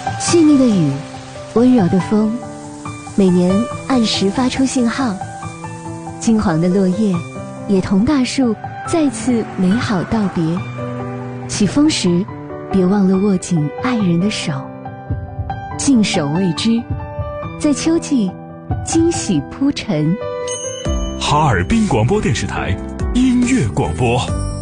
细腻的雨，温柔的风，每年按时发出信号。金黄的落叶也同大树再次美好道别。起风时，别忘了握紧爱人的手，静守未知，在秋季惊喜铺陈。 哈尔滨广播电视台音乐广播。